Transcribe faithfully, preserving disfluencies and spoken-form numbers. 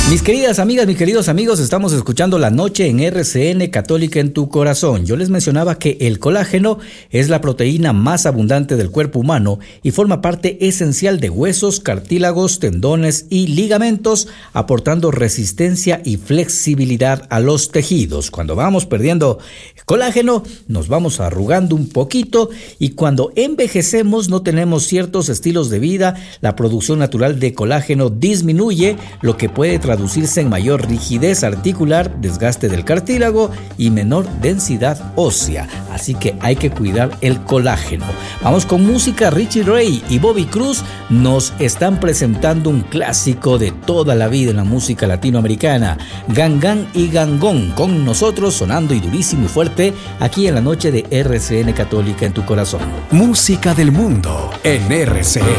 Mis queridas amigas, mis queridos amigos, estamos escuchando La Noche en R C N Católica en tu Corazón. Yo les mencionaba que el colágeno es la proteína más abundante del cuerpo humano y forma parte esencial de huesos, cartílagos, tendones y ligamentos, aportando resistencia y flexibilidad a los tejidos. Cuando vamos perdiendo colágeno, nos vamos arrugando un poquito y cuando envejecemos no tenemos ciertos estilos de vida, la producción natural de colágeno disminuye, lo que puede traducirse en mayor rigidez articular, desgaste del cartílago y menor densidad ósea. Así que hay que cuidar el colágeno. Vamos con música. Richie Ray y Bobby Cruz nos están presentando un clásico de toda la vida en la música latinoamericana, Gangán y Gangón, con nosotros sonando y durísimo y fuerte aquí en la noche de R C N Católica en tu Corazón. Música del mundo en R C N.